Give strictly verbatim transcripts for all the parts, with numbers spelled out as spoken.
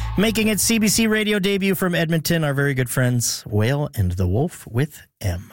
Making its C B C radio debut from Edmonton, our very good friends, Whale and the Wolf with M.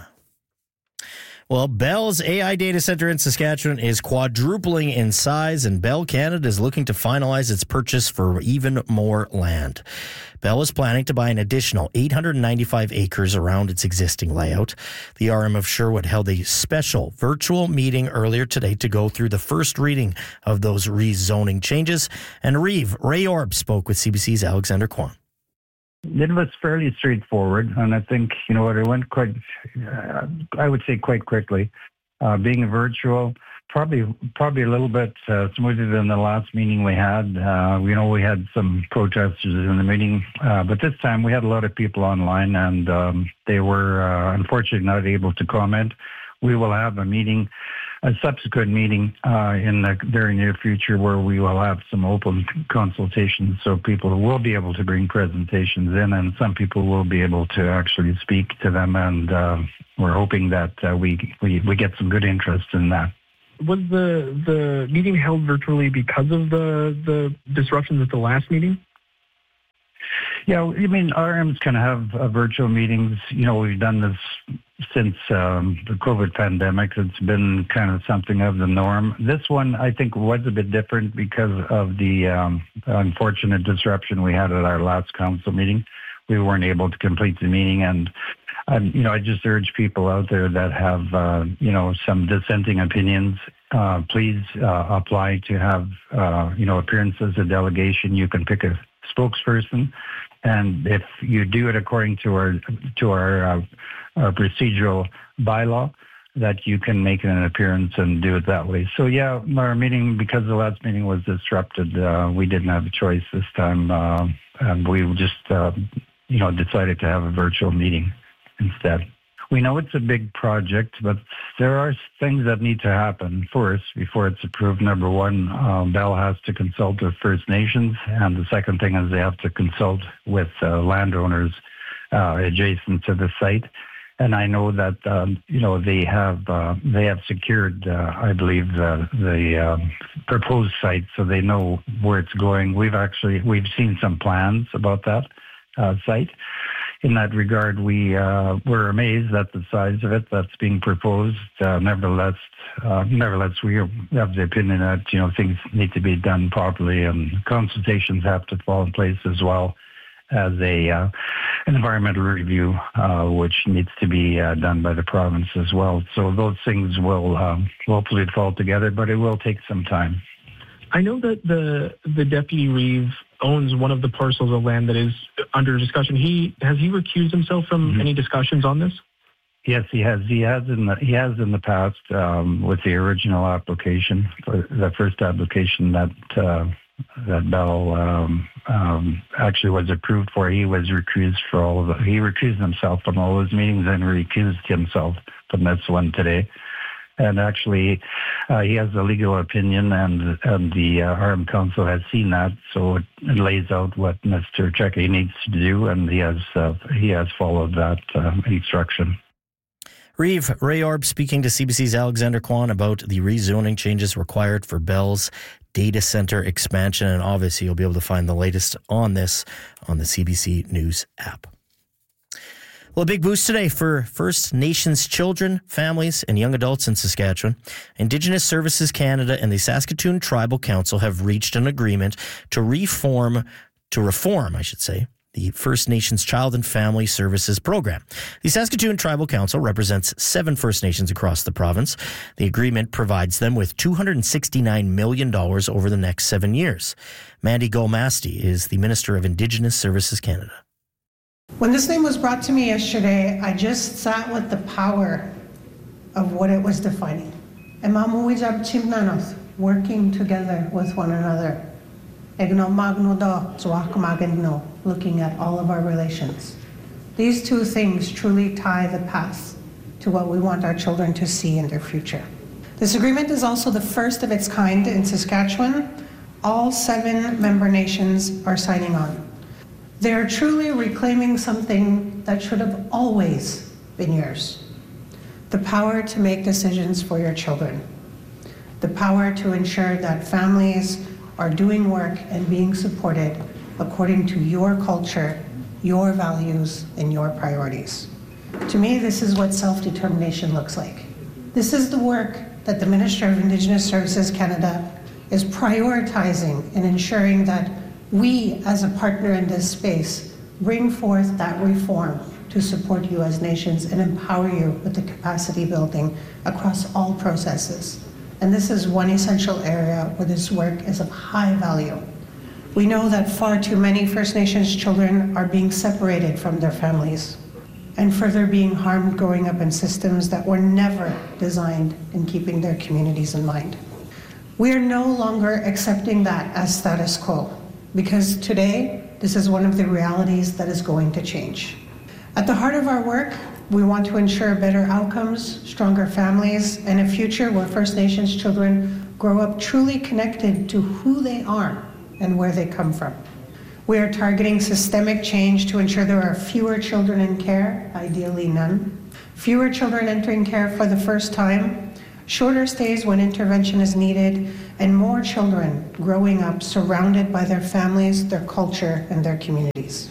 Well, Bell's A I data center in Saskatchewan is quadrupling in size, and Bell Canada is looking to finalize its purchase for even more land. Bell is planning to buy an additional eight hundred ninety-five acres around its existing layout. The R M of Sherwood held a special virtual meeting earlier today to go through the first reading of those rezoning changes, and Reeve Ray Orb spoke with C B C's Alexander Kwan. It was fairly straightforward, and I think, you know what, it went quite, uh, I would say quite quickly. Uh, being a virtual, probably probably a little bit uh, smoother than the last meeting we had. Uh, you know, we had some protesters in the meeting, uh, but this time we had a lot of people online, and um, they were uh, unfortunately not able to comment. We will have a meeting, a subsequent meeting uh, in the very near future where we will have some open consultations, so people will be able to bring presentations in, and some people will be able to actually speak to them, and uh, we're hoping that uh, we, we we get some good interest in that. Was the the meeting held virtually because of the, the disruptions at the last meeting? Yeah, I mean, R Ms can have uh, virtual meetings. You know, we've done this since um, the COVID pandemic. It's been kind of something of the norm. This one, I think, was a bit different because of the um, unfortunate disruption we had at our last council meeting. We weren't able to complete the meeting, and um, you know, I just urge people out there that have uh, you know some dissenting opinions. Uh, please uh, apply to have uh, you know appearances, a delegation. You can pick a spokesperson, and if you do it according to our to our, uh, our procedural bylaw, that you can make an appearance and do it that way. So yeah, our meeting, because the last meeting was disrupted, uh, we didn't have a choice this time, uh, and we just uh, you know decided to have a virtual meeting instead. We know it's a big project, but there are things that need to happen first before it's approved. Number one, uh, Bell has to consult with First Nations, and the second thing is they have to consult with uh, landowners uh, adjacent to the site. And I know that um, you know they have uh, they have secured, uh, I believe, the, the um, proposed site, so they know where it's going. We've actually we've seen some plans about that uh, site. In that regard, we uh, were amazed at the size of it that's being proposed. Uh, nevertheless, uh, nevertheless, we have the opinion that you know things need to be done properly, and consultations have to fall in place as well as a uh, an environmental review, uh, which needs to be uh, done by the province as well. So those things will um, hopefully fall together, but it will take some time. I know that the the Deputy Reeve owns one of the parcels of land that is under discussion. He has he recused himself from mm-hmm. any discussions on this? Yes, he has. He has in the he has in the past um, with the original application, the first application that uh, that Bell um, um, actually was approved for. He was recused for all of it. He recused himself from all those meetings and recused himself from this one today. And actually, uh, he has a legal opinion, and, and the uh, R M Council has seen that, so it, it lays out what Mister Checkey needs to do, and he has uh, he has followed that uh, instruction. Reeve Ray Orb speaking to C B C's Alexander Kwan about the rezoning changes required for Bell's data center expansion, and obviously you'll be able to find the latest on this on the C B C News app. Well, a big boost today for First Nations children, families, and young adults in Saskatchewan. Indigenous Services Canada and the Saskatoon Tribal Council have reached an agreement to reform, to reform, I should say, the First Nations Child and Family Services Program. The Saskatoon Tribal Council represents seven First Nations across the province. The agreement provides them with two hundred sixty-nine million dollars over the next seven years. Mandy Golmasti is the Minister of Indigenous Services Canada. When this name was brought to me yesterday, I just sat with the power of what it was defining. Working together with one another. Looking at all of our relations. These two things truly tie the path to what we want our children to see in their future. This agreement is also the first of its kind in Saskatchewan. All seven member nations are signing on. They're truly reclaiming something that should have always been yours. The power to make decisions for your children. The power to ensure that families are doing work and being supported according to your culture, your values, and your priorities. To me, this is what self-determination looks like. This is the work that the Minister of Indigenous Services Canada is prioritizing and ensuring that we, as a partner in this space, bring forth that reform to support you as nations and empower you with the capacity building across all processes. And this is one essential area where this work is of high value. We know that far too many First Nations children are being separated from their families and further being harmed growing up in systems that were never designed in keeping their communities in mind. We are no longer accepting that as status quo, because today, this is one of the realities that is going to change. At the heart of our work, we want to ensure better outcomes, stronger families, and a future where First Nations children grow up truly connected to who they are and where they come from. We are targeting systemic change to ensure there are fewer children in care, ideally none, fewer children entering care for the first time, shorter stays when intervention is needed, and more children growing up surrounded by their families, their culture, and their communities.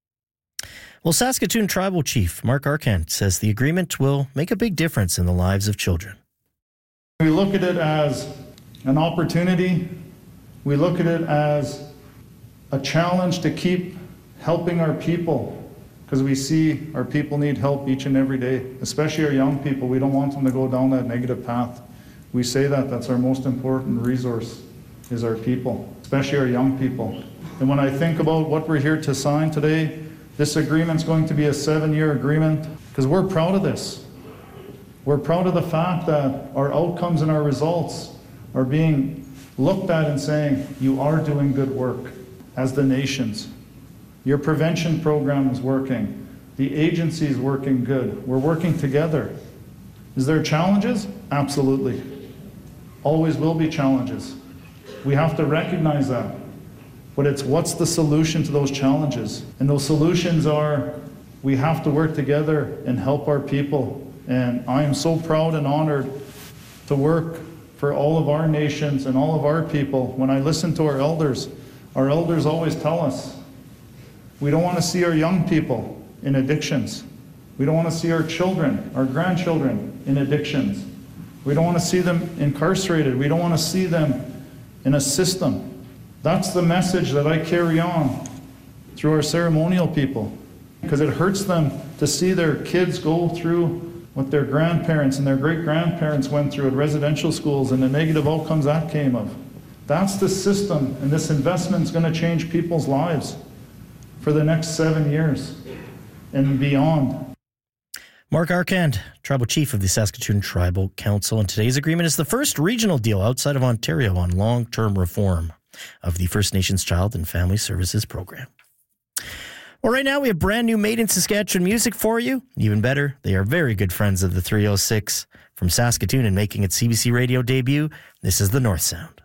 Well, Saskatoon Tribal Chief Mark Arcand says the agreement will make a big difference in the lives of children. We look at it as an opportunity. We look at it as a challenge to keep helping our people, because we see our people need help each and every day, especially our young people. We don't want them to go down that negative path. We say that that's our most important resource, is our people, especially our young people. And when I think about what we're here to sign today, this agreement's going to be a seven-year agreement, because we're proud of this. We're proud of the fact that our outcomes and our results are being looked at and saying, you are doing good work as the nations. Your prevention program is working. The agency is working good. We're working together. Is there challenges? Absolutely. Always will be challenges. We have to recognize that. But it's what's the solution to those challenges? And those solutions are, we have to work together and help our people. And I am so proud and honored to work for all of our nations and all of our people. When I listen to our elders, our elders always tell us, we don't want to see our young people in addictions. We don't want to see our children, our grandchildren in addictions. We don't want to see them incarcerated. We don't want to see them in a system. That's the message that I carry on through our ceremonial people, because it hurts them to see their kids go through what their grandparents and their great-grandparents went through at residential schools and the negative outcomes that came of. That's the system, and this investment is going to change people's lives for the next seven years and beyond. Mark Arcand, Tribal Chief of the Saskatoon Tribal Council, and today's agreement is the first regional deal outside of Ontario on long-term reform of the First Nations Child and Family Services Program. Well, right now we have brand new Made in Saskatchewan music for you. Even better, they are very good friends of the three oh six. From Saskatoon and making its C B C radio debut, this is the North Sound.